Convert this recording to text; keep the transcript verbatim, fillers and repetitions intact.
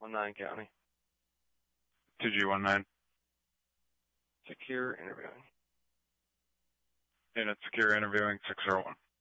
nineteen County. two G one nine. Secure interviewing. Unit secure interviewing six zero one.